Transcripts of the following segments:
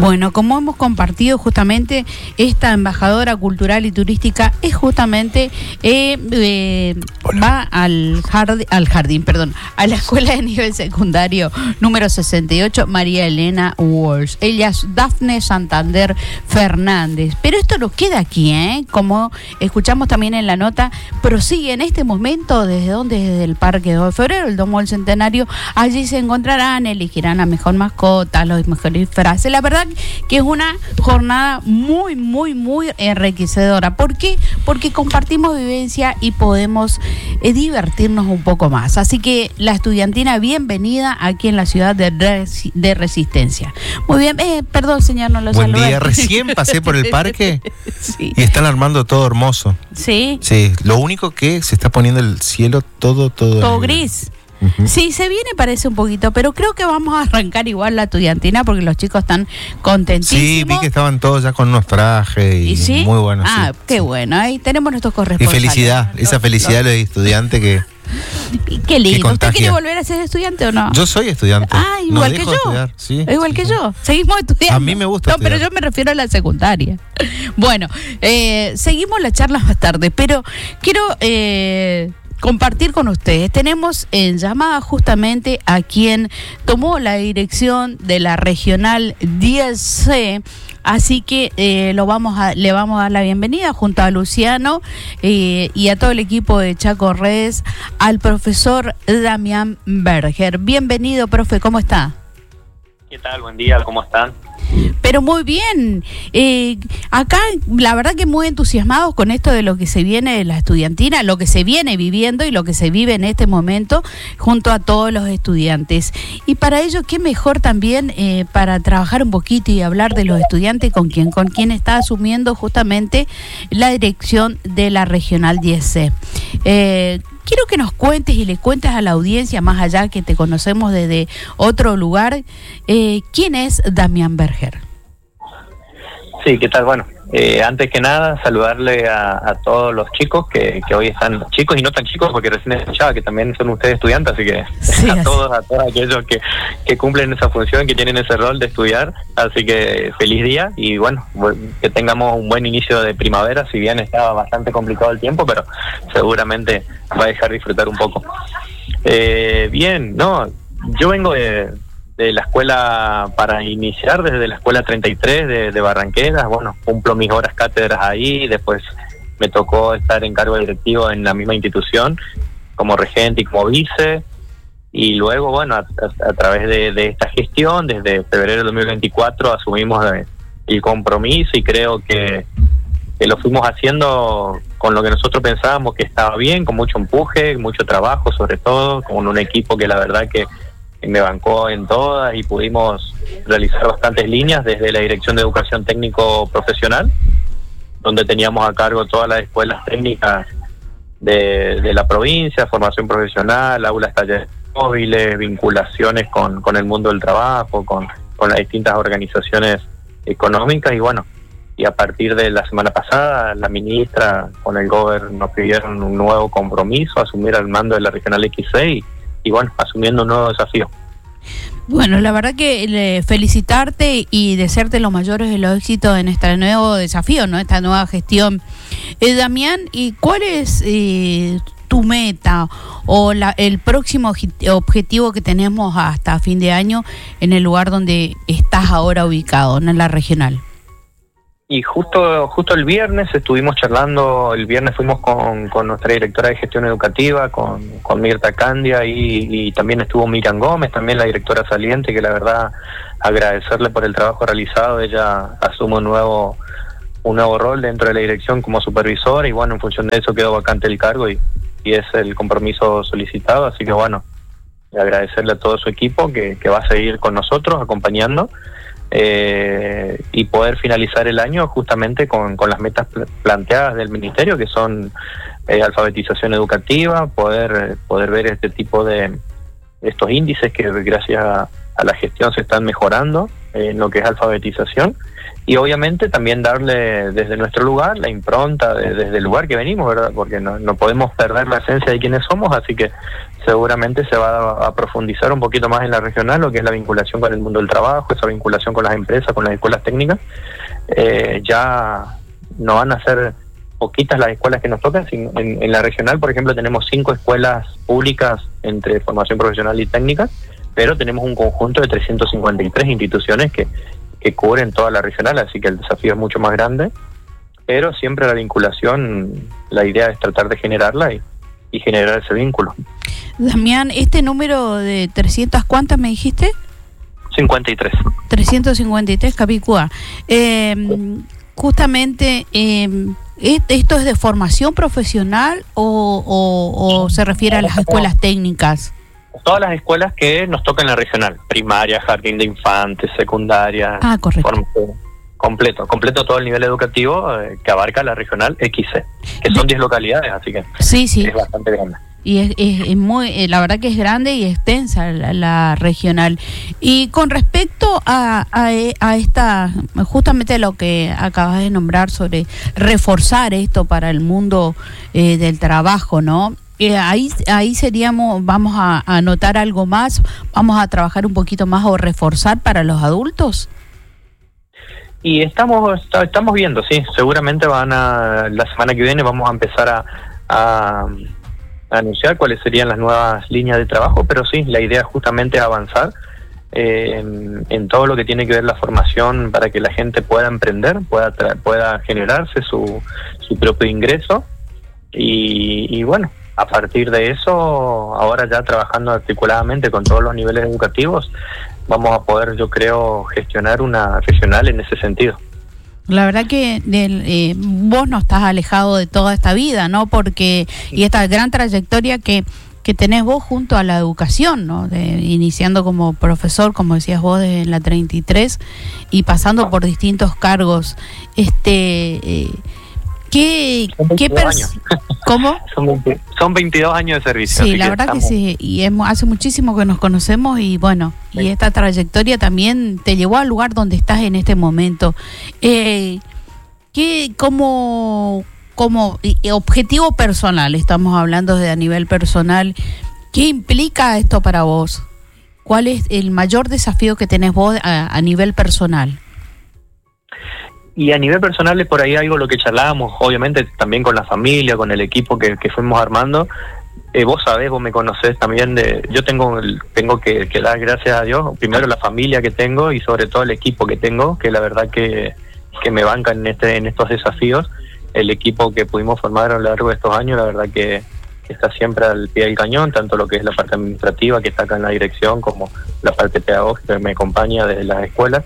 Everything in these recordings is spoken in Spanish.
Bueno, como hemos compartido justamente, esta embajadora cultural y turística es justamente, va al jardín, a la escuela de nivel secundario número 68, María Elena Walsh. Ella es Dafne Santander Fernández. Pero esto no queda aquí, como escuchamos también en la nota, prosigue en este momento desde el Parque 2 de Febrero, el Domo del Centenario. Allí se encontrarán, elegirán la mejor mascota, los mejores disfraces. La verdad que es una jornada muy, muy, muy enriquecedora. ¿Por qué? Porque compartimos vivencia y podemos divertirnos un poco más. Así que la estudiantina, bienvenida aquí en la ciudad de Resistencia. Muy bien, perdón señor, no lo saludé. Buen día, recién pasé por el parque sí. Y están armando todo hermoso. Sí. Sí, lo único que se está poniendo el cielo todo gris. Sí, se viene, parece un poquito, pero creo que vamos a arrancar igual la estudiantina porque los chicos están contentísimos. Sí, vi que estaban todos ya con unos trajes y sí? Muy buenos. Ah, sí, qué bueno, ahí tenemos nuestros corresponsales. Y felicidad, esa felicidad de estudiante que... Qué lindo. ¿Usted quiere volver a ser estudiante o no? Yo soy estudiante. Ah, igual que yo. Sí, igual que yo. Seguimos estudiando. A mí me gusta estudiar. Pero yo me refiero a la secundaria. Bueno, seguimos la charla más tarde, pero quiero compartir con ustedes. Tenemos en llamada justamente a quien tomó la dirección de la Regional 10C. Así que le vamos a dar la bienvenida junto a Luciano y a todo el equipo de Chaco Redes, al profesor Damián Berger. Bienvenido, profe, ¿cómo está? ¿Qué tal? Buen día, ¿cómo están? Pero muy bien. Acá, la verdad que muy entusiasmados con esto de lo que se viene de la estudiantina, lo que se viene viviendo y lo que se vive en este momento junto a todos los estudiantes. Y para ello, qué mejor también para trabajar un poquito y hablar de los estudiantes con quien está asumiendo justamente la dirección de la Regional 10C. Quiero que nos cuentes y le cuentes a la audiencia, más allá que te conocemos desde otro lugar, ¿quién es Damián Berger? Sí, ¿qué tal? Bueno, antes que nada, saludarle a todos los chicos que hoy están, chicos y no tan chicos, porque recién escuchaba que también son ustedes estudiantes, así que sí, a todos aquellos que cumplen esa función, que tienen ese rol de estudiar, así que feliz día y bueno, que tengamos un buen inicio de primavera, si bien estaba bastante complicado el tiempo, pero seguramente va a dejar disfrutar un poco. Bien, no, yo vengo de la escuela para iniciar, desde la escuela 33 de Barranqueras. Bueno, cumplo mis horas cátedras ahí, después me tocó estar en cargo directivo en la misma institución como regente y como vice, y luego bueno, a través de esta gestión, desde febrero de 2024 asumimos el compromiso y creo que lo fuimos haciendo con lo que nosotros pensábamos que estaba bien, con mucho empuje, mucho trabajo, sobre todo con un equipo que la verdad que me bancó en todas y pudimos realizar bastantes líneas desde la Dirección de Educación Técnico Profesional, donde teníamos a cargo todas las escuelas técnicas de la provincia, formación profesional, aulas, talleres móviles, vinculaciones con el mundo del trabajo, con las distintas organizaciones económicas y bueno, y a partir de la semana pasada la ministra con el gobernador nos pidieron un nuevo compromiso, asumir al mando de la Regional X6 y bueno, asumiendo un nuevo desafío. Bueno, la verdad que felicitarte y desearte los mayores de los éxitos en este nuevo desafío, ¿no? Esta nueva gestión. Damián, ¿y cuál es tu meta o el próximo objetivo que tenemos hasta fin de año en el lugar donde estás ahora ubicado, ¿no? En la regional? Y justo el viernes estuvimos charlando, el viernes fuimos con nuestra directora de gestión educativa, con Mirta Candia y también estuvo Miriam Gómez, también la directora saliente, que la verdad agradecerle por el trabajo realizado. Ella asume un nuevo rol dentro de la dirección como supervisora y bueno, en función de eso quedó vacante el cargo y es el compromiso solicitado, así que bueno, agradecerle a todo su equipo que va a seguir con nosotros acompañando. Y poder finalizar el año justamente con las metas planteadas del ministerio, que son alfabetización educativa, poder ver este tipo de estos índices que gracias a la gestión se están mejorando en lo que es alfabetización, y obviamente también darle desde nuestro lugar la impronta desde el lugar que venimos, ¿verdad? Porque no podemos perder la esencia de quienes somos, así que seguramente se va a profundizar un poquito más en la regional, lo que es la vinculación con el mundo del trabajo, esa vinculación con las empresas, con las escuelas técnicas. Ya no van a ser poquitas las escuelas que nos tocan. En la regional, por ejemplo, tenemos 5 escuelas públicas entre formación profesional y técnica, pero tenemos un conjunto de 353 instituciones que cubren toda la regional, así que el desafío es mucho más grande, pero siempre la vinculación, la idea es tratar de generarla y generar ese vínculo. Damián, este número de 300, ¿cuántas me dijiste? 53. 353 Capicúa. Justamente, ¿esto es de formación profesional o se refiere a las escuelas técnicas? Todas las escuelas que nos tocan en la regional, primaria, jardín de infantes, secundaria. Correcto. Completo todo el nivel educativo que abarca la regional XC, que son 10 localidades, así que sí. Es bastante grande. Y es muy, la verdad que es grande y extensa la regional. Y con respecto a esta, justamente lo que acabas de nombrar sobre reforzar esto para el mundo del trabajo, ¿no? Ahí seríamos, vamos a anotar algo más, vamos a trabajar un poquito más o reforzar para los adultos. Y estamos viendo, sí, seguramente la semana que viene vamos a empezar a anunciar cuáles serían las nuevas líneas de trabajo, pero sí, la idea justamente es avanzar en todo lo que tiene que ver la formación para que la gente pueda emprender, pueda generarse su propio ingreso y bueno, a partir de eso, ahora ya trabajando articuladamente con todos los niveles educativos, vamos a poder, yo creo, gestionar una regional en ese sentido. La verdad que vos no estás alejado de toda esta vida, ¿no? Porque y esta gran trayectoria que tenés vos junto a la educación, ¿no? Iniciando como profesor, como decías vos, en la 33 y pasando por distintos cargos. ¿Qué años. ¿Cómo? Son 22 años de servicio. Sí, la verdad que sí, y hace muchísimo que nos conocemos y bueno, sí. Y esta trayectoria también te llevó al lugar donde estás en este momento. Como objetivo personal, estamos hablando a nivel personal, ¿qué implica esto para vos? ¿Cuál es el mayor desafío que tenés vos a nivel personal? Y a nivel personal es por ahí algo lo que charlábamos, obviamente también con la familia, con el equipo que fuimos armando. Vos sabés, vos me conocés también, yo tengo que dar gracias a Dios, primero la familia que tengo y sobre todo el equipo que tengo, que la verdad que me bancan en estos desafíos. El equipo que pudimos formar a lo largo de estos años, la verdad que está siempre al pie del cañón, tanto lo que es la parte administrativa que está acá en la dirección como la parte pedagógica que me acompaña desde las escuelas.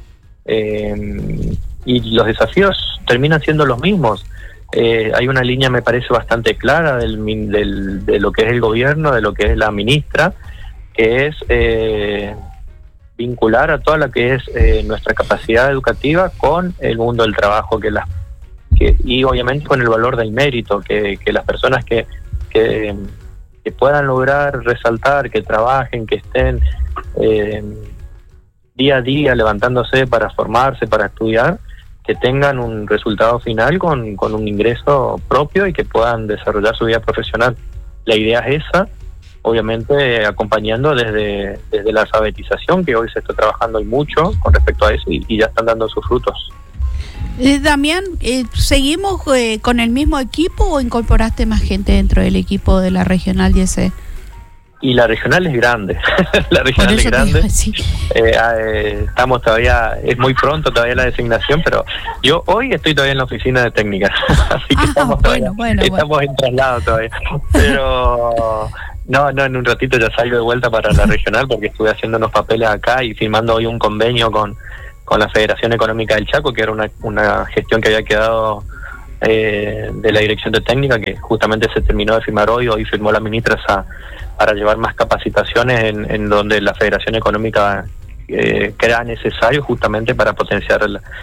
Y los desafíos terminan siendo los mismos. Hay una línea, me parece, bastante clara de lo que es el gobierno, de lo que es la ministra, que es vincular a toda la que es nuestra capacidad educativa con el mundo del trabajo, y obviamente con el valor del mérito, que las personas que puedan lograr resaltar, que trabajen, que estén día a día levantándose para formarse, para estudiar, que tengan un resultado final con un ingreso propio y que puedan desarrollar su vida profesional. La idea es esa, obviamente acompañando desde la alfabetización, que hoy se está trabajando mucho con respecto a eso y ya están dando sus frutos. Damián, ¿seguimos con el mismo equipo o incorporaste más gente dentro del equipo de la Regional 10C? Y la regional es grande, la regional es grande. Sí. Estamos todavía, es muy pronto todavía la designación, pero yo hoy estoy todavía en la oficina de técnicas, así que estamos en traslado todavía. Pero no, en un ratito ya salgo de vuelta para la regional porque estuve haciendo unos papeles acá y firmando hoy un convenio con la Federación Económica del Chaco, que era una gestión que había quedado de la dirección de técnica, que justamente se terminó de firmar hoy firmó la ministra para llevar más capacitaciones en donde la Federación Económica crea necesario justamente para potenciar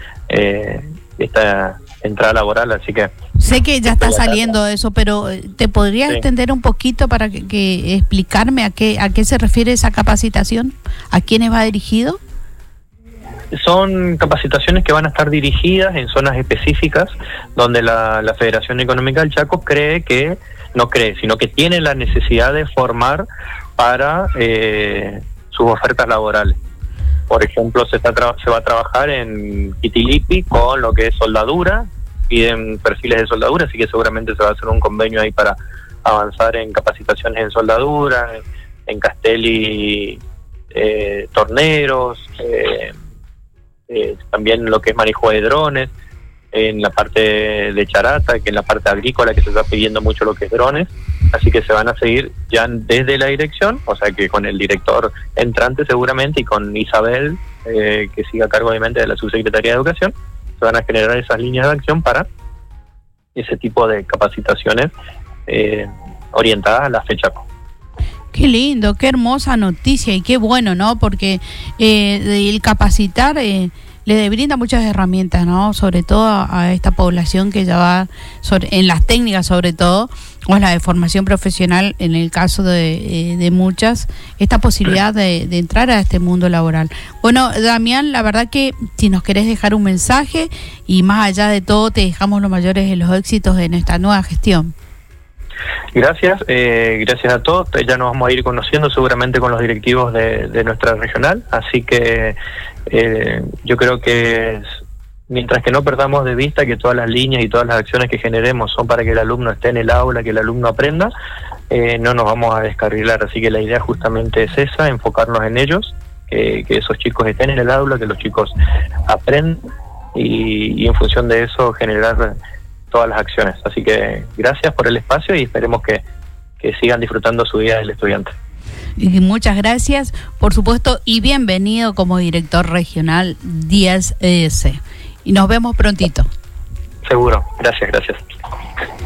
esta entrada laboral, así que... Sé que ya está saliendo eso, pero ¿te podrías extender un poquito para que explicarme a qué se refiere esa capacitación? ¿A quiénes va dirigido? son capacitaciones que van a estar dirigidas en zonas específicas donde la Federación Económica del Chaco sino que tiene la necesidad de formar para sus ofertas laborales. Por ejemplo, se va a trabajar en Quitilipi con lo que es soldadura, piden perfiles de soldadura, así que seguramente se va a hacer un convenio ahí para avanzar en capacitaciones en soldadura, en Castelli, torneros, también lo que es manejo de drones, en la parte de Charata, que en la parte agrícola que se está pidiendo mucho lo que es drones, así que se van a seguir ya desde la dirección, o sea que con el director entrante seguramente y con Isabel, que sigue a cargo obviamente de la Subsecretaría de Educación, se van a generar esas líneas de acción para ese tipo de capacitaciones orientadas a la FECHACO. Qué lindo, qué hermosa noticia y qué bueno, ¿no? Porque el capacitar le brinda muchas herramientas, ¿no? Sobre todo a esta población que ya va en las técnicas, sobre todo, o la de formación profesional, en el caso de muchas, esta posibilidad de entrar a este mundo laboral. Bueno, Damián, la verdad que si nos querés dejar un mensaje y más allá de todo, te dejamos los mayores de los éxitos en esta nueva gestión. Gracias a todos. Ya nos vamos a ir conociendo seguramente con los directivos de nuestra regional, así que yo creo que mientras que no perdamos de vista que todas las líneas y todas las acciones que generemos son para que el alumno esté en el aula, que el alumno aprenda, no nos vamos a descarrilar, así que la idea justamente es esa, enfocarnos en ellos, que esos chicos estén en el aula, que los chicos aprendan y en función de eso generar todas las acciones. Así que gracias por el espacio y esperemos que sigan disfrutando su día del estudiante. Y muchas gracias, por supuesto, y bienvenido como director regional 10 ES. Y nos vemos prontito. Seguro, gracias.